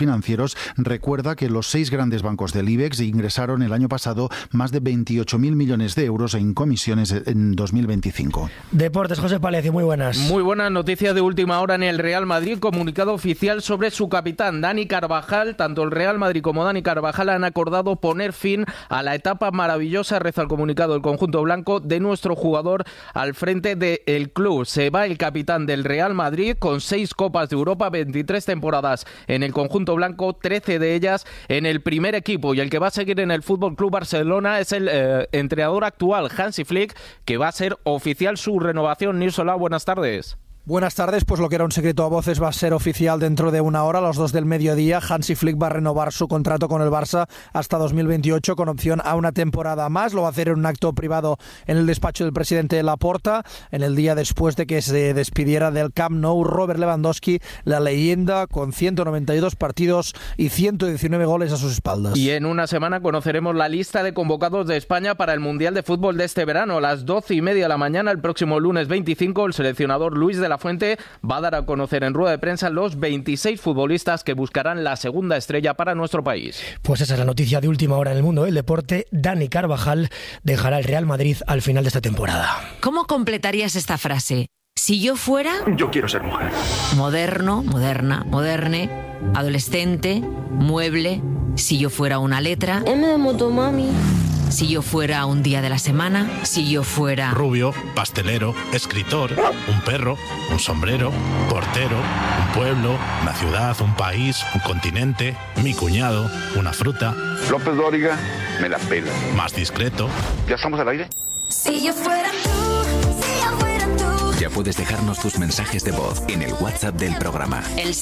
financieros recuerda que los 6 grandes bancos del IBEX ingresaron el año pasado más de 28.000 millones de euros en comisiones en 2025. Deportes, José Palecio, muy buenas. Muy buenas noticias de última hora en el Real Madrid. Comunicado oficial sobre su capitán, Dani Carvajal. Tanto el Real Madrid como Dani Carvajal han acordado poner fin a la etapa maravillosa, reza el comunicado del conjunto blanco, de nuestro jugador al frente del club. Se va el capitán del Real Madrid con 6 Copas de Europa, 23 temporadas en el conjunto blanco, 13 de ellas en el primer equipo, y el que va a seguir en el Fútbol Club Barcelona es el entrenador actual, Hansi Flick, que va a ser oficial su renovación. Nirsola, buenas tardes. Buenas tardes, pues lo que era un secreto a voces va a ser oficial dentro de una hora, a las 2 del mediodía. Hansi Flick va a renovar su contrato con el Barça hasta 2028 con opción a una temporada más. Lo va a hacer en un acto privado en el despacho del presidente Laporta, en el día después de que se despidiera del Camp Nou Robert Lewandowski, la leyenda con 192 partidos y 119 goles a sus espaldas. Y en una semana conoceremos la lista de convocados de España para el Mundial de Fútbol de este verano. A las 12:30 de la mañana, el próximo lunes 25, el seleccionador Luis de la Fuente va a dar a conocer en rueda de prensa los 26 futbolistas que buscarán la segunda estrella para nuestro país. Pues esa es la noticia de última hora en el mundo del deporte. Dani Carvajal dejará el Real Madrid al final de esta temporada. ¿Cómo completarías esta frase? Si yo fuera... Yo quiero ser mujer. Moderno, moderna, moderne, adolescente, mueble. Si yo fuera una letra... M de motomami. Si yo fuera un día de la semana, si yo fuera... Rubio, pastelero, escritor, un perro, un sombrero, portero, un pueblo, una ciudad, un país, un continente, mi cuñado, una fruta... López Dóriga, me la pela. Más discreto... ¿Ya estamos al aire? Si yo fuera tú, si yo fuera tú. Ya puedes dejarnos tus mensajes de voz en el WhatsApp del programa. El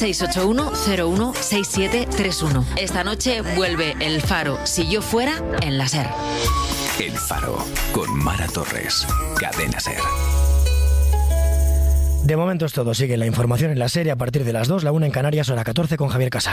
681-016731. Esta noche vuelve El Faro, si yo fuera, en la SER. El Faro, con Mara Torres. Cadena SER. De momento es todo. Sigue la información en la SER a partir de las 2, la 1 en Canarias, hora 14, con Javier Casal.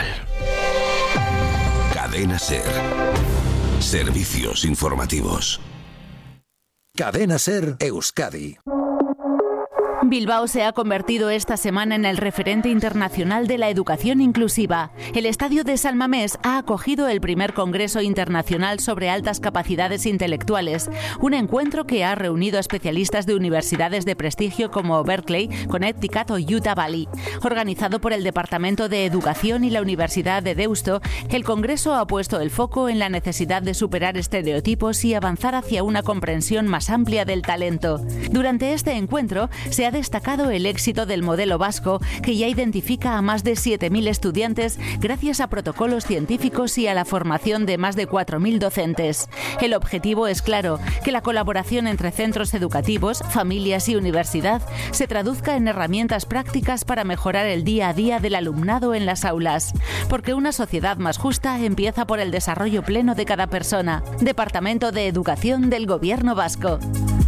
Cadena SER. Servicios informativos. Cadena SER Euskadi. Bilbao se ha convertido esta semana en el referente internacional de la educación inclusiva. El Estadio de San Mamés ha acogido el primer Congreso Internacional sobre Altas Capacidades Intelectuales, un encuentro que ha reunido a especialistas de universidades de prestigio como Berkeley, Connecticut o Utah Valley. Organizado por el Departamento de Educación y la Universidad de Deusto, el Congreso ha puesto el foco en la necesidad de superar estereotipos y avanzar hacia una comprensión más amplia del talento. Durante este encuentro se ha destacado el éxito del modelo vasco, que ya identifica a más de 7.000 estudiantes gracias a protocolos científicos y a la formación de más de 4.000 docentes. El objetivo es claro, que la colaboración entre centros educativos, familias y universidad se traduzca en herramientas prácticas para mejorar el día a día del alumnado en las aulas. Porque una sociedad más justa empieza por el desarrollo pleno de cada persona. Departamento de Educación del Gobierno Vasco.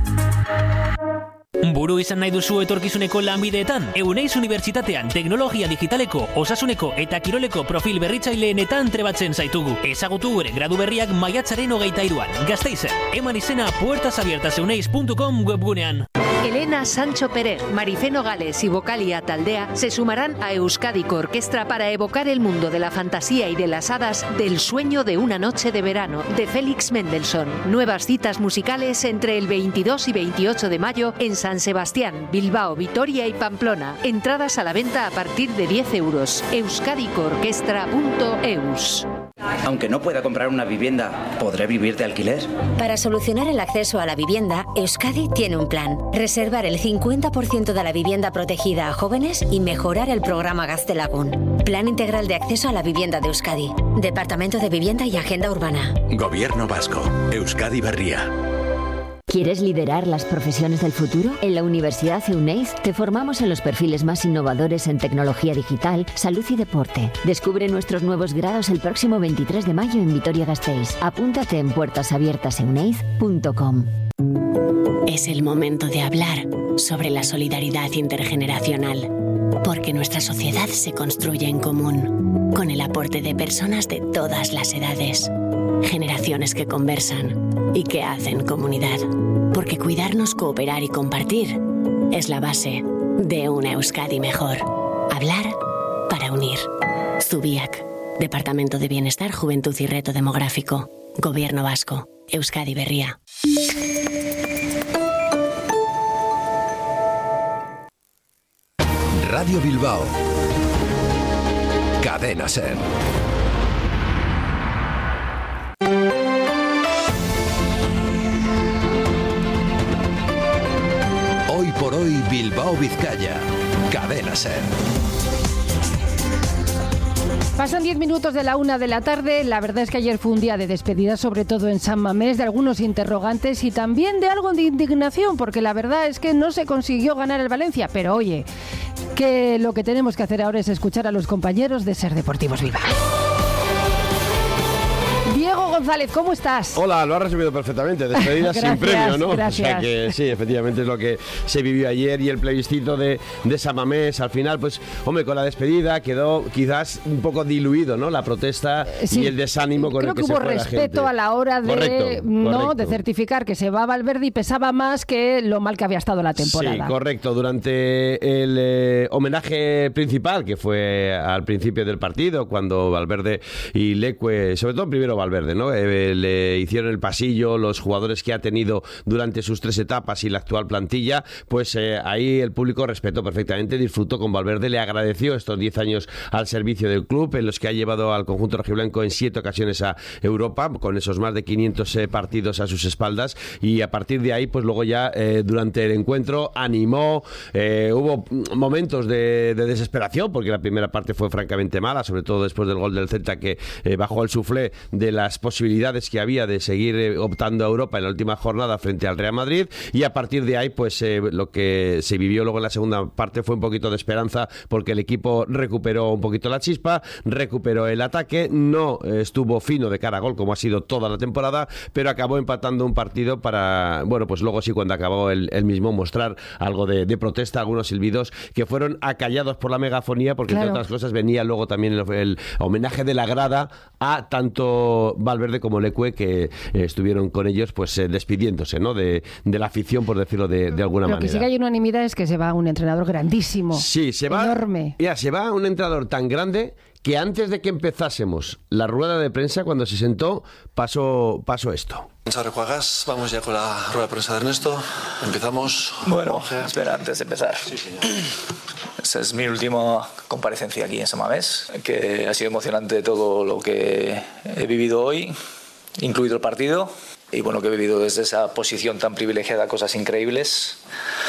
Buru izan nahi duzu etorkizuneko lanbideetan? Euneiz Unibertsitatean teknologia digitaleko, osasuneko eta kiroleko profil berritzaileenetan trebatzen zaitugu. Ezagutu gure gradu berriak maiatzaren 23an. Gasteizen, eman izena puertasabiertaseuneiz.com webgunean. Elena Sancho Pérez, Marifé Nogales y Vocalia Taldea se sumarán a Euskadiko Orquestra para evocar el mundo de la fantasía y de las hadas del Sueño de una noche de verano, de Félix Mendelssohn. Nuevas citas musicales entre el 22 y 28 de mayo en San Sebastián, Bilbao, Vitoria y Pamplona. Entradas a la venta a partir de 10 euros. euskadikoorkestra.eus. Aunque no pueda comprar una vivienda, ¿podré vivir de alquiler? Para solucionar el acceso a la vivienda, Euskadi tiene un plan. Reservar el 50% de la vivienda protegida a jóvenes y mejorar el programa Gaztelagun. Plan integral de acceso a la vivienda de Euskadi. Departamento de Vivienda y Agenda Urbana. Gobierno Vasco. Euskadi Berria. ¿Quieres liderar las profesiones del futuro? En la Universidad Euneiz te formamos en los perfiles más innovadores en tecnología digital, salud y deporte. Descubre nuestros nuevos grados el próximo 23 de mayo en Vitoria-Gasteiz. Apúntate en puertasabiertaseuneiz.com. Es el momento de hablar sobre la solidaridad intergeneracional, porque nuestra sociedad se construye en común, con el aporte de personas de todas las edades, generaciones que conversan y que hacen comunidad, porque cuidarnos, cooperar y compartir es la base de una Euskadi mejor. Hablar para unir. Zubiak, Departamento de Bienestar, Juventud y Reto Demográfico. Gobierno Vasco. Euskadi Berria. Radio Bilbao. Cadena SER. Hoy por hoy Bilbao Vizcaya. Cadena SER. Pasan 10 minutos de la 1 de la tarde. La verdad es que ayer fue un día de despedida, sobre todo en San Mamés, de algunos interrogantes y también de algo de indignación, porque la verdad es que no se consiguió ganar el Valencia. Pero oye, que lo que tenemos que hacer ahora es escuchar a los compañeros de SER Deportivos Bilbao. Diego González, ¿cómo estás? Hola, lo has resumido perfectamente. Despedida sin premio, ¿no? Gracias. O sea que sí, efectivamente es lo que se vivió ayer, y el plebiscito de San Mamés, al final, pues, hombre, con la despedida quedó quizás un poco diluido, ¿no? La protesta y el desánimo con el que se fue la gente. Creo que hubo respeto a la hora de, ¿no? de certificar que se va Valverde, y pesaba más que lo mal que había estado la temporada. Sí, correcto. Durante el homenaje principal, que fue al principio del partido, cuando Valverde y Leque, sobre todo primero Valverde, ¿no? Le hicieron el pasillo, los jugadores que ha tenido durante sus 3 etapas y la actual plantilla, pues ahí el público respetó perfectamente, disfrutó con Valverde, le agradeció estos 10 años al servicio del club, en los que ha llevado al conjunto rojiblanco en 7 ocasiones a Europa, con esos más de 500 partidos a sus espaldas, y a partir de ahí, pues luego ya durante el encuentro animó, hubo momentos de desesperación, porque la primera parte fue francamente mala, sobre todo después del gol del Celta, que bajó el suflé de las posibilidades que había de seguir optando a Europa en la última jornada frente al Real Madrid, y a partir de ahí, pues lo que se vivió luego en la segunda parte fue un poquito de esperanza, porque el equipo recuperó un poquito la chispa, recuperó el ataque, no estuvo fino de cara a gol como ha sido toda la temporada, pero acabó empatando un partido para, bueno, pues luego sí, cuando acabó el mismo, mostrar algo de protesta, algunos silbidos que fueron acallados por la megafonía, porque entre otras cosas venía luego también el homenaje de la grada a tanto Valverde como Leque, que estuvieron con ellos, pues despidiéndose, ¿no? de la afición, por decirlo de alguna manera. Lo que sí que hay unanimidad es que se va un entrenador grandísimo. Sí, se va. Enorme. Ya, se va un entrenador tan grande que antes de que empezásemos la rueda de prensa, cuando se sentó, pasó esto. Juegas, vamos ya con la rueda de prensa de Ernesto. Empezamos. Bueno, espera, antes de empezar. Sí, señor. Esta es mi última comparecencia aquí en San Mamés, que ha sido emocionante todo lo que he vivido hoy, incluido el partido, y bueno, que he vivido desde esa posición tan privilegiada cosas increíbles,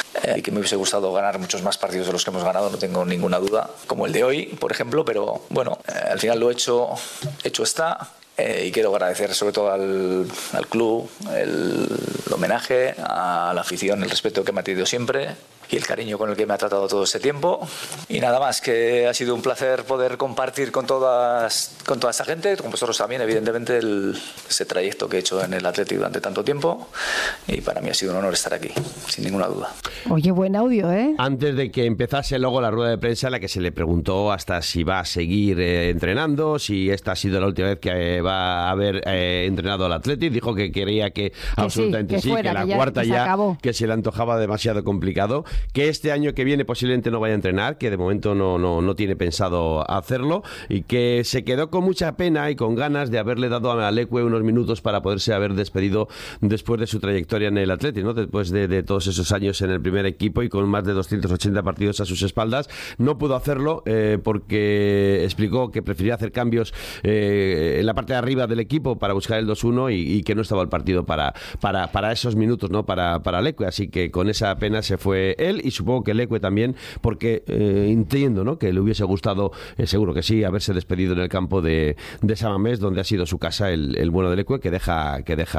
y que me hubiese gustado ganar muchos más partidos de los que hemos ganado, no tengo ninguna duda, como el de hoy, por ejemplo, pero bueno, al final lo hecho está. Y quiero agradecer sobre todo al club el homenaje, a la afición, el respeto que me ha tenido siempre y el cariño con el que me ha tratado todo este tiempo. Y nada más, que ha sido un placer poder compartir con toda esta gente, con vosotros también, evidentemente, ese trayecto que he hecho en el Athletic durante tanto tiempo. Y para mí ha sido un honor estar aquí, sin ninguna duda. Oye, buen audio, ¿eh? Antes de que empezase luego la rueda de prensa, en la que se le preguntó hasta si va a seguir entrenando, si esta ha sido la última vez que va a haber entrenado al Athletic, dijo que quería que absolutamente sí, que la cuarta ya, que se le antojaba demasiado complicado, que este año que viene posiblemente no vaya a entrenar, que de momento no tiene pensado hacerlo, y que se quedó con mucha pena y con ganas de haberle dado a Leque unos minutos para poderse haber despedido después de su trayectoria en el Athletic, ¿no? Después de todos esos años en el primer equipo y con más de 280 partidos a sus espaldas. No pudo hacerlo porque explicó que prefería hacer cambios en la parte de arriba del equipo para buscar el 2-1 y que no estaba el partido para esos minutos, ¿no? Para Leque, así que con esa pena se fue él, y supongo que Leque también, porque entiendo, ¿no?, que le hubiese gustado, seguro que sí, haberse despedido en el campo de San Mamés, donde ha sido su casa, el bueno de Leque, que deja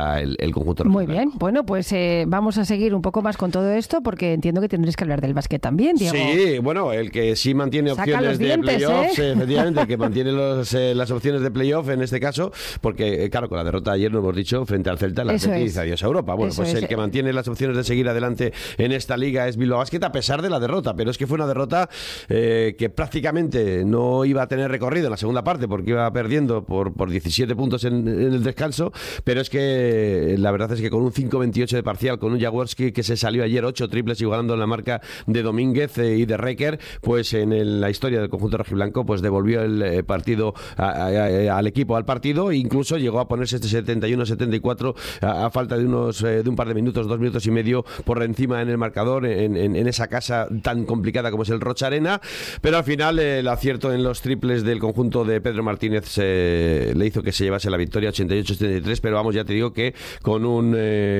el conjunto. Muy bien, bueno, pues vamos a seguir un poco más con todo esto, porque entiendo que tendréis que hablar del básquet también, Diego. Sí, bueno, el que sí mantiene opciones de playoffs, efectivamente, el que mantiene las opciones de playoff en este caso, porque claro, con la derrota ayer, lo hemos dicho, frente al Celta, la Athletic dice adiós a Europa. Bueno, pues el que mantiene las opciones de seguir adelante en esta liga es Bilbao Bilbao Basket a pesar de la derrota, pero es que fue una derrota que prácticamente no iba a tener recorrido en la segunda parte porque iba perdiendo por 17 puntos en el descanso, pero es que la verdad es que con un 5-28 de parcial, con un Jaworski que se salió ayer 8 triples igualando la marca de Domínguez y de Reker, pues en la historia del conjunto rojiblanco pues devolvió el partido al equipo al partido, incluso llegó a ponerse este 71-74 a falta de un par de minutos, 2 minutos y medio por encima en el marcador en esa casa tan complicada como es el Rocha Arena, pero al final el acierto en los triples del conjunto de Pedro Martínez le hizo que se llevase la victoria 88-73, pero vamos, ya te digo que con un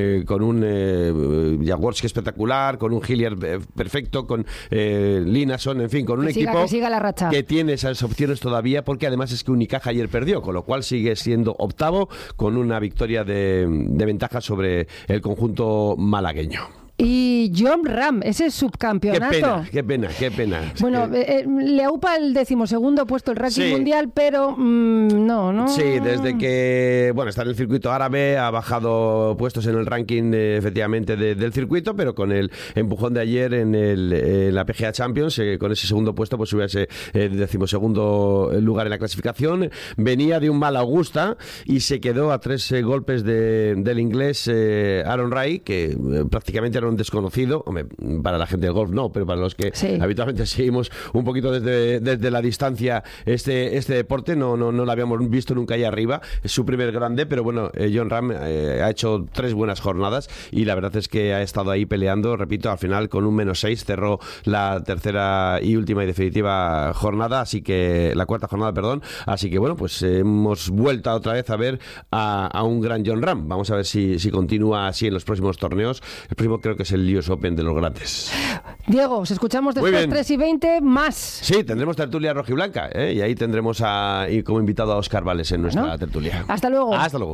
Jaworski espectacular, con un Hilliard perfecto, con Linason, en fin, con un equipo que tiene esas opciones todavía, porque además es que Unicaja ayer perdió, con lo cual sigue siendo octavo con una victoria de ventaja sobre el conjunto malagueño. Y Jon Rahm, ese subcampeonato. Qué pena. Bueno, le aupa el 12º puesto el ranking mundial, pero no. Sí, desde que está en el circuito árabe, ha bajado puestos en el ranking efectivamente del circuito, pero con el empujón de ayer en la PGA Champions, con ese segundo puesto, pues subió a ese 12º lugar en la clasificación. Venía de un mal Augusta y se quedó a 3 golpes del inglés Aaron Rai, que prácticamente era un desconocido, hombre, para la gente del golf no, pero para los que habitualmente seguimos un poquito desde la distancia este deporte, no lo habíamos visto nunca ahí arriba. Es su primer grande, pero bueno, Jon Rahm ha hecho 3 buenas jornadas y la verdad es que ha estado ahí peleando, repito, al final con un -6 cerró la tercera y última y definitiva jornada, la cuarta jornada, perdón, así que bueno, pues hemos vuelto otra vez a ver a un gran Jon Rahm. Vamos a ver si continúa así en los próximos torneos. El próximo creo que es el US Open de los grandes. Diego, os escuchamos después 3:20 más. Sí, tendremos tertulia rojiblanca, y ahí tendremos como invitado a Óscar Vales en nuestra tertulia. Hasta luego. Hasta luego.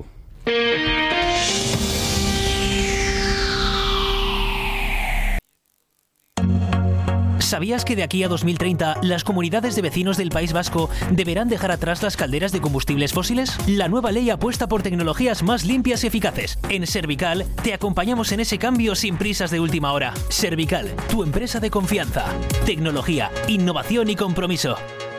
¿Sabías que de aquí a 2030 las comunidades de vecinos del País Vasco deberán dejar atrás las calderas de combustibles fósiles? La nueva ley apuesta por tecnologías más limpias y eficaces. En Servical te acompañamos en ese cambio sin prisas de última hora. Servical, tu empresa de confianza. Tecnología, innovación y compromiso.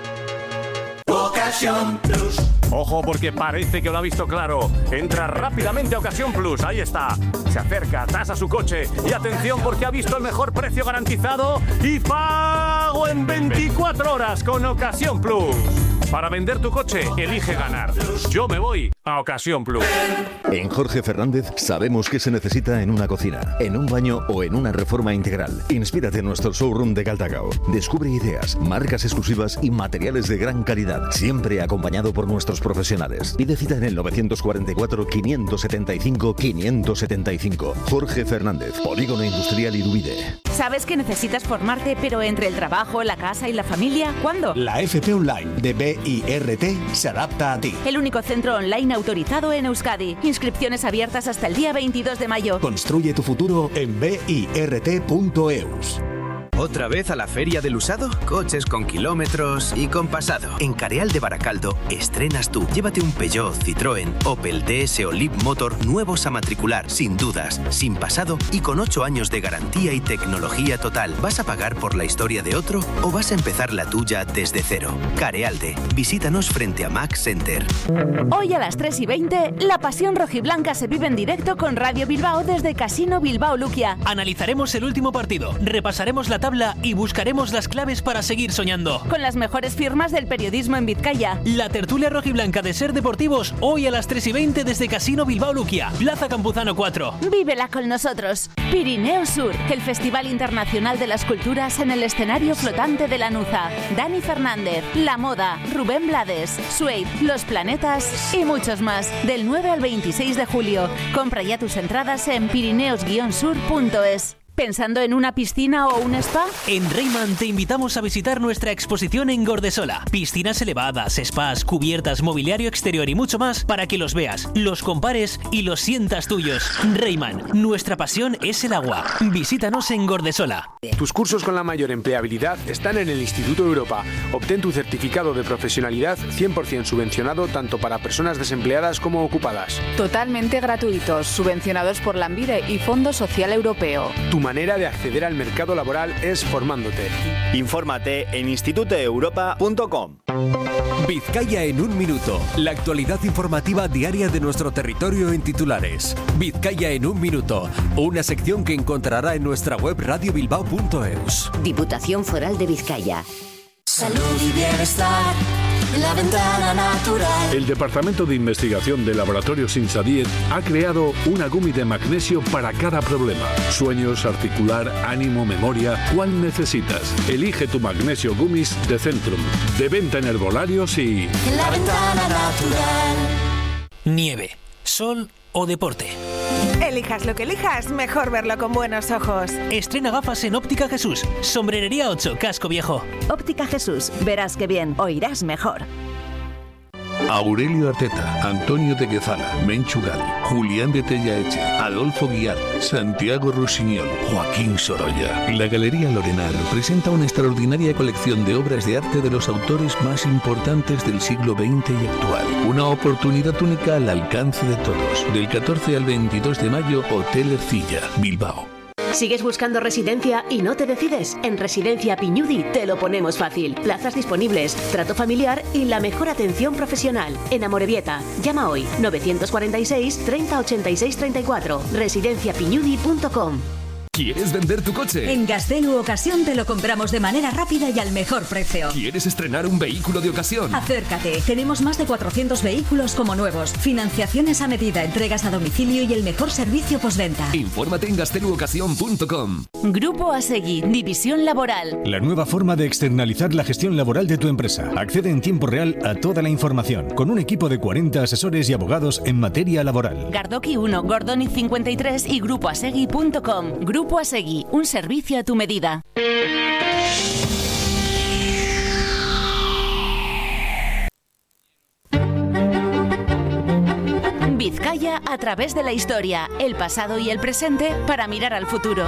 Ocasión Plus. Ojo, porque parece que lo ha visto claro. Entra rápidamente a Ocasión Plus, ahí está. Se acerca, tasa su coche y atención porque ha visto el mejor precio garantizado y pago en 24 horas con Ocasión Plus. Para vender tu coche, elige ganar. Yo me voy a Ocasión Plus. En Jorge Fernández sabemos qué se necesita en una cocina, en un baño o en una reforma integral. Inspírate en nuestro showroom de Galdacao. Descubre ideas, marcas exclusivas y materiales de gran calidad, siempre acompañado por nuestros profesionales. Pide cita en el 944-575-575. Jorge Fernández, Polígono Industrial Irubide. ¿Sabes que necesitas formarte, pero entre el trabajo, la casa y la familia? ¿Cuándo? La FP Online de BIRT se adapta a ti. El único centro online autorizado en Euskadi. Inscripciones abiertas hasta el día 22 de mayo. Construye tu futuro en birt.eus. ¿Otra vez a la feria del usado? Coches con kilómetros y con pasado. En Careal de Baracaldo estrenas tú. Llévate un Peugeot, Citroën, Opel, DS o Leap Motor nuevos a matricular, sin dudas, sin pasado y con 8 años de garantía y tecnología total. ¿Vas a pagar por la historia de otro o vas a empezar la tuya desde cero? Carealde. Visítanos frente a Max Center. Hoy a las 3:20, la pasión rojiblanca se vive en directo con Radio Bilbao desde Casino Bilbao Luquia. Analizaremos el último partido, repasaremos la tabla y buscaremos las claves para seguir soñando. Con las mejores firmas del periodismo en Vizcaya. La tertulia rojiblanca de Ser Deportivos, hoy a las 3:20 desde Casino Bilbao Luquia, Plaza Campuzano 4. Vívela con nosotros. Pirineo Sur, el Festival Internacional de las Culturas en el escenario flotante de Lanuza. Dani Fernández, La Moda, Rubén Blades, Suede, Los Planetas y muchos más. Del 9 al 26 de julio. Compra ya tus entradas en pirineos-sur.es. ¿Pensando en una piscina o un spa? En Reiman te invitamos a visitar nuestra exposición en Gordesola. Piscinas elevadas, spas, cubiertas, mobiliario exterior y mucho más para que los veas, los compares y los sientas tuyos. Reiman, nuestra pasión es el agua. Visítanos en Gordesola. Tus cursos con la mayor empleabilidad están en el Instituto Europa. Obtén tu certificado de profesionalidad 100% subvencionado tanto para personas desempleadas como ocupadas. Totalmente gratuitos, subvencionados por Lanbide y Fondo Social Europeo. Tu manera de acceder al mercado laboral es formándote. Infórmate en institutoeuropa.com. Vizcaya en un minuto. La actualidad informativa diaria de nuestro territorio en titulares. Vizcaya en un minuto. Una sección que encontrará en nuestra web radiobilbao.eus. Diputación Foral de Vizcaya. Salud y bienestar. La ventana natural. El Departamento de Investigación de Laboratorios Insadiet ha creado una gumi de magnesio para cada problema. Sueños, articular, ánimo, memoria. ¿Cuál necesitas? Elige tu magnesio Gummies de Centrum. De venta en herbolarios y... La ventana natural. Nieve, sol o deporte. Elijas lo que elijas, mejor verlo con buenos ojos. Estrena gafas en Óptica Jesús. Sombrerería 8, Casco Viejo. Óptica Jesús, verás que bien, oirás mejor. Aurelio Arteta, Antonio de Guezala, Menchu Gal, Julián de Tellaeche, Adolfo Guiar, Santiago Rusiñol, Joaquín Sorolla. La Galería Lorenar presenta una extraordinaria colección de obras de arte de los autores más importantes del siglo XX y actual. Una oportunidad única al alcance de todos. Del 14 al 22 de mayo, Hotel Ercilla, Bilbao. ¿Sigues buscando residencia y no te decides? En Residencia Piñudi te lo ponemos fácil. Plazas disponibles, trato familiar y la mejor atención profesional. En Amorebieta, llama hoy 946 30 86 34. residenciapiñudi.com. ¿Quieres vender tu coche? En Gaztelu Ocasión te lo compramos de manera rápida y al mejor precio. ¿Quieres estrenar un vehículo de ocasión? Acércate. Tenemos más de 400 vehículos como nuevos. Financiaciones a medida, entregas a domicilio y el mejor servicio postventa. Infórmate en gazteluocasión.com. Grupo Asegui, División Laboral. La nueva forma de externalizar la gestión laboral de tu empresa. Accede en tiempo real a toda la información, con un equipo de 40 asesores y abogados en materia laboral. Gardoki 1, Gordoniz 53 y grupoasegui.com. Grupo Asegui, un servicio a tu medida. Vizcaya a través de la historia, el pasado y el presente para mirar al futuro.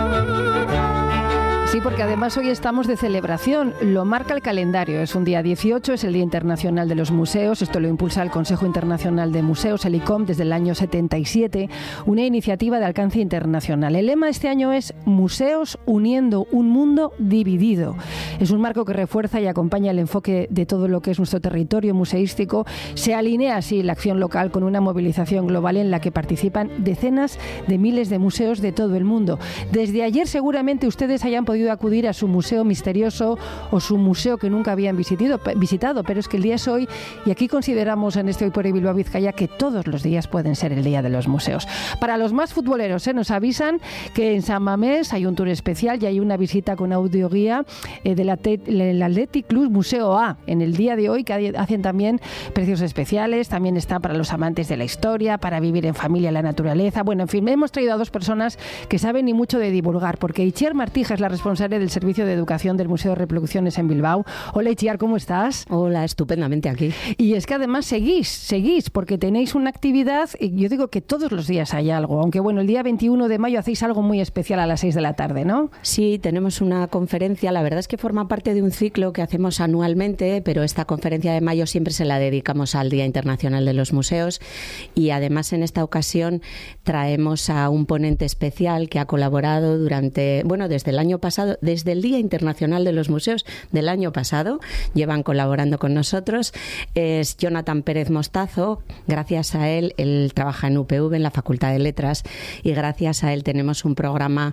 Sí, porque además hoy estamos de celebración, lo marca el calendario, es un día 18, es el Día Internacional de los Museos, esto lo impulsa el Consejo Internacional de Museos, el ICOM, desde el año 77, una iniciativa de alcance internacional. El lema de este año es Museos uniendo un mundo dividido. Es un marco que refuerza y acompaña el enfoque de todo lo que es nuestro territorio museístico. Se alinea así la acción local con una movilización global en la que participan decenas de miles de museos de todo el mundo. Desde ayer seguramente ustedes hayan podido acudir a su museo misterioso o su museo que nunca habían visitado, pero es que el día es hoy y aquí consideramos en este Hoy por Hoy Bilbao Vizcaya que todos los días pueden ser el día de los museos. Para los más futboleros, nos avisan que en San Mamés hay un tour especial y hay una visita con audioguía del Athletic Club Museo A en el día de hoy, que hacen también precios especiales, también está para los amantes de la historia, para vivir en familia, la naturaleza. Bueno, en fin, hemos traído a dos personas que saben y mucho de divulgar, porque Itziar Martija es la responsable del Servicio de Educación del Museo de Reproducciones en Bilbao. Hola Itziar, ¿cómo estás? Hola, estupendamente aquí. Y es que además seguís, porque tenéis una actividad, y yo digo que todos los días hay algo, aunque bueno, el día 21 de mayo hacéis algo muy especial a las 6 de la tarde, ¿no? Sí, tenemos una conferencia, la verdad es que forma parte de un ciclo que hacemos anualmente, pero esta conferencia de mayo siempre se la dedicamos al Día Internacional de los Museos y además en esta ocasión traemos a un ponente especial que ha colaborado desde el año pasado, desde el Día Internacional de los Museos del año pasado, llevan colaborando con nosotros, es Jonathan Pérez Mostazo. Gracias a él trabaja en UPV, en la Facultad de Letras, y gracias a él tenemos un programa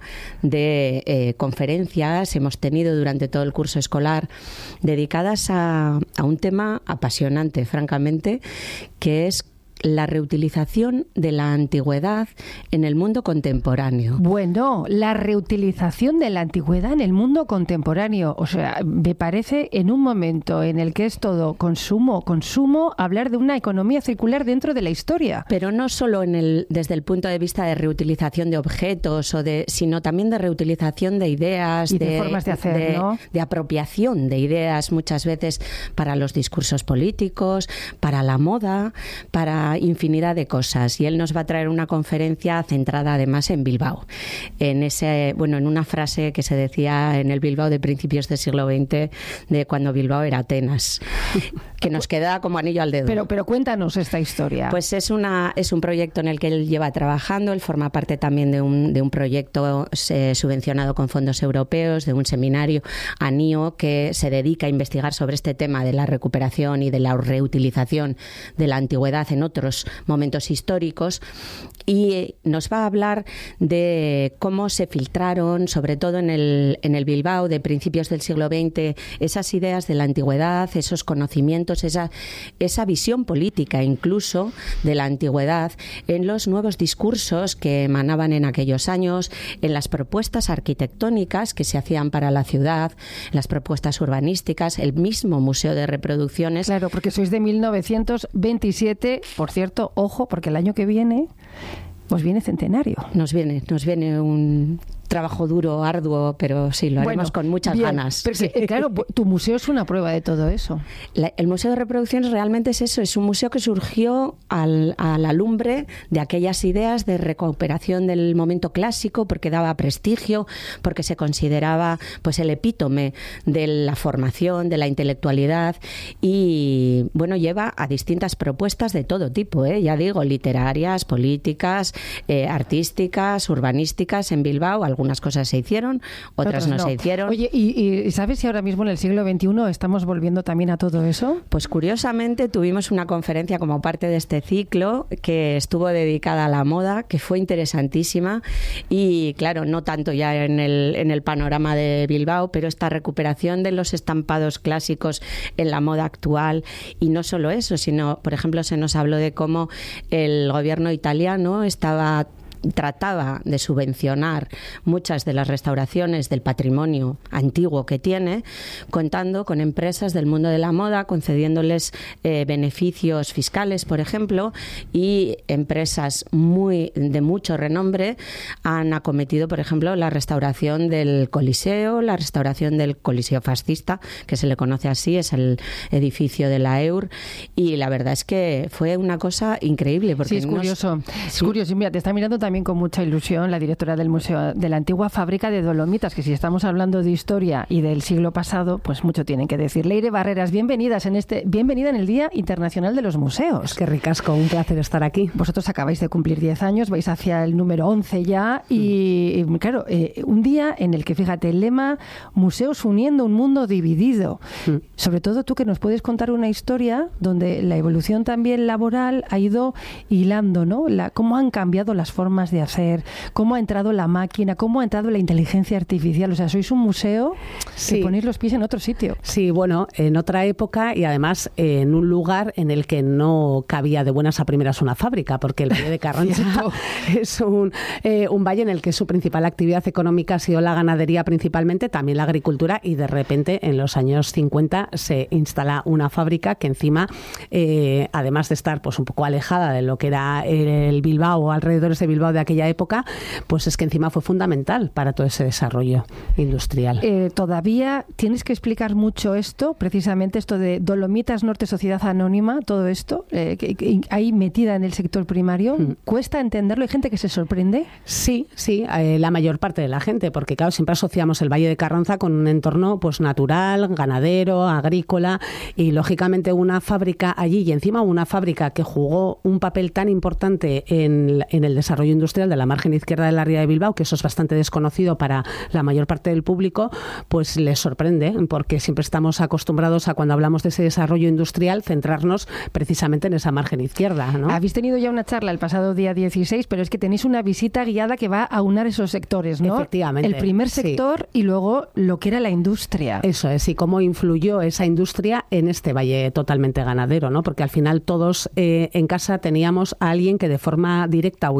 de conferencias, hemos tenido durante todo el curso escolar, dedicadas a un tema apasionante, francamente, que es la reutilización de la antigüedad en el mundo contemporáneo. Bueno, la reutilización de la antigüedad en el mundo contemporáneo. O sea, me parece en un momento en el que es todo consumo, hablar de una economía circular dentro de la historia. Pero no solo desde el punto de vista de reutilización de objetos, sino también de reutilización de ideas, y de formas de hacer, ¿no? De apropiación de ideas muchas veces para los discursos políticos, para la moda, para para infinidad de cosas, y él nos va a traer una conferencia centrada además en Bilbao, en una frase que se decía en el Bilbao de principios del siglo XX, de cuando Bilbao era Atenas, que nos queda como anillo al dedo. Pero cuéntanos esta historia. Pues es un proyecto en el que él lleva trabajando. Él forma parte también de un proyecto subvencionado con fondos europeos, de un seminario ANIO que se dedica a investigar sobre este tema de la recuperación y de la reutilización de la antigüedad en otros momentos históricos, y nos va a hablar de cómo se filtraron, sobre todo en el Bilbao de principios del siglo XX, esas ideas de la antigüedad, esos conocimientos, esa visión política incluso de la antigüedad en los nuevos discursos que emanaban en aquellos años, en las propuestas arquitectónicas que se hacían para la ciudad, las propuestas urbanísticas, el mismo Museo de Reproducciones. Claro, porque sois de 1927, por cierto, ojo, porque el año que viene pues viene centenario. Nos viene un trabajo duro, arduo, pero sí, lo haremos con muchas ganas. Pero sí. Claro, tu museo es una prueba de todo eso. El Museo de Reproducciones realmente es eso, es un museo que surgió a la lumbre de aquellas ideas de recuperación del momento clásico, porque daba prestigio, porque se consideraba pues el epítome de la formación, de la intelectualidad, y bueno, lleva a distintas propuestas de todo tipo, ya digo, literarias, políticas, artísticas, urbanísticas en Bilbao. Algunas cosas se hicieron, otras no se hicieron. Oye, ¿y sabes si ahora mismo en el siglo XXI estamos volviendo también a todo eso? Pues curiosamente tuvimos una conferencia como parte de este ciclo que estuvo dedicada a la moda, que fue interesantísima, y claro, no tanto ya en el panorama de Bilbao, pero esta recuperación de los estampados clásicos en la moda actual, y no solo eso, sino, por ejemplo, se nos habló de cómo el gobierno italiano trataba de subvencionar muchas de las restauraciones del patrimonio antiguo que tiene, contando con empresas del mundo de la moda, concediéndoles beneficios fiscales, por ejemplo, y empresas de mucho renombre han acometido, por ejemplo, la restauración del Coliseo, la restauración del Coliseo fascista, que se le conoce así, es el edificio de la EUR, y la verdad es que fue una cosa increíble. Porque sí, es curioso. Es curioso. Mira, te está mirando también con mucha ilusión la directora del Museo de la antigua fábrica de Dolomitas, que si estamos hablando de historia y del siglo pasado, pues mucho tienen que decir. Leire Barreras, bienvenida en el Día Internacional de los Museos. Qué ricasco, un placer estar aquí. Vosotros acabáis de cumplir 10 años, vais hacia el número 11 ya, y claro, un día en el que, fíjate, el lema Museos uniendo un mundo dividido. Sobre todo tú, que nos puedes contar una historia donde la evolución también laboral ha ido hilando, ¿no? Cómo han cambiado las formas de hacer, cómo ha entrado la máquina, cómo ha entrado la inteligencia artificial. O sea, sois un museo que ponéis los pies en otro sitio. Sí, bueno, en otra época, y además en un lugar en el que no cabía de buenas a primeras una fábrica, porque el Valle de Carranza es un valle en el que su principal actividad económica ha sido la ganadería principalmente, también la agricultura, y de repente en los años 50 se instala una fábrica que encima, además de estar pues un poco alejada de lo que era el Bilbao o alrededores de Bilbao de aquella época, pues es que encima fue fundamental para todo ese desarrollo industrial. Todavía tienes que explicar mucho esto, precisamente esto de Dolomitas Norte Sociedad Anónima, todo esto, ahí metida en el sector primario. ¿Cuesta entenderlo? ¿Hay gente que se sorprende? Sí, la mayor parte de la gente, porque claro, siempre asociamos el Valle de Carranza con un entorno pues natural, ganadero, agrícola, y lógicamente una fábrica allí, y encima una fábrica que jugó un papel tan importante en el desarrollo industrial de la margen izquierda de la ría de Bilbao, que eso es bastante desconocido para la mayor parte del público, pues les sorprende, porque siempre estamos acostumbrados a, cuando hablamos de ese desarrollo industrial, centrarnos precisamente en esa margen izquierda, ¿no? Habéis tenido ya una charla el pasado día 16, pero es que tenéis una visita guiada que va a aunar esos sectores, ¿no? Efectivamente. El primer sector y luego lo que era la industria. Eso es, y cómo influyó esa industria en este valle totalmente ganadero, ¿no? Porque al final todos en casa teníamos a alguien que de forma directa o indirecta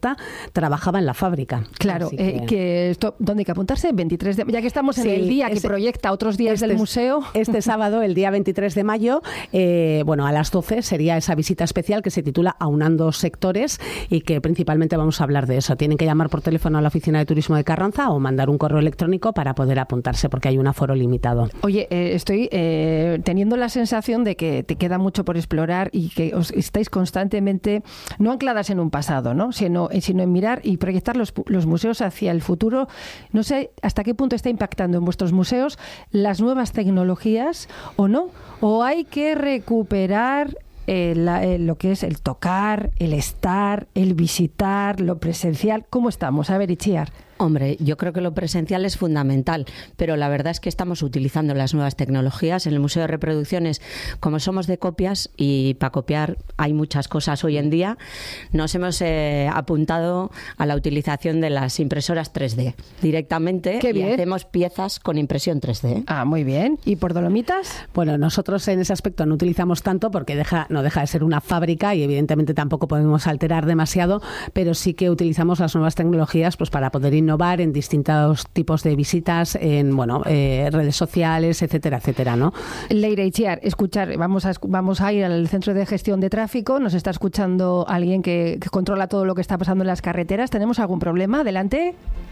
propuesta trabajaba en la fábrica. Claro, ¿dónde hay que apuntarse? 23 de, ya que estamos en el día que proyecta otros días del museo. Este sábado, el día 23 de mayo, a las 12 sería esa visita especial que se titula Aunando Sectores y que principalmente vamos a hablar de eso. Tienen que llamar por teléfono a la Oficina de Turismo de Carranza o mandar un correo electrónico para poder apuntarse porque hay un aforo limitado. Oye, estoy teniendo la sensación de que te queda mucho por explorar y que estáis constantemente, no ancladas en un pasado, ¿no? sino en mirar y proyectar los museos hacia el futuro. No sé hasta qué punto está impactando en vuestros museos las nuevas tecnologías o no, o hay que recuperar lo que es el tocar, el estar, el visitar, lo presencial. ¿Cómo estamos? A ver, Itziar. Hombre, yo creo que lo presencial es fundamental, pero la verdad es que estamos utilizando las nuevas tecnologías. En el Museo de Reproducciones, como somos de copias y para copiar hay muchas cosas hoy en día, nos hemos apuntado a la utilización de las impresoras 3D directamente. Qué bien. Y hacemos piezas con impresión 3D. Ah, muy bien. ¿Y por Dolomitas? Bueno, nosotros en ese aspecto no utilizamos tanto porque no deja de ser una fábrica y evidentemente tampoco podemos alterar demasiado, pero sí que utilizamos las nuevas tecnologías pues para poder innovar en distintos tipos de visitas, en redes sociales, etcétera, etcétera, ¿no? Leire Itziar, vamos a ir al Centro de Gestión de Tráfico. Nos está escuchando alguien que controla todo lo que está pasando en las carreteras. ¿Tenemos algún problema? Adelante.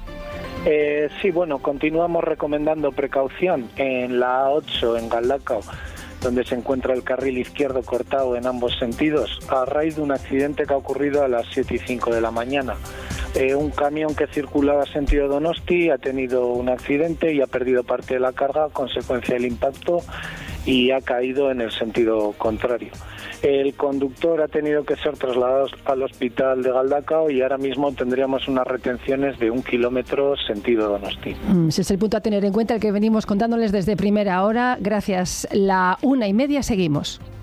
Sí, continuamos recomendando precaución en la A8 en Galdacao, donde se encuentra el carril izquierdo cortado en ambos sentidos, a raíz de un accidente que ha ocurrido a las 7:05 de la mañana. Un camión que circulaba sentido Donosti ha tenido un accidente y ha perdido parte de la carga a consecuencia del impacto y ha caído en el sentido contrario. El conductor ha tenido que ser trasladado al hospital de Galdacao y ahora mismo tendríamos unas retenciones de 1 kilómetro sentido Donosti. Ese es el punto a tener en cuenta, el que venimos contándoles desde primera hora. Gracias. 1:30 seguimos.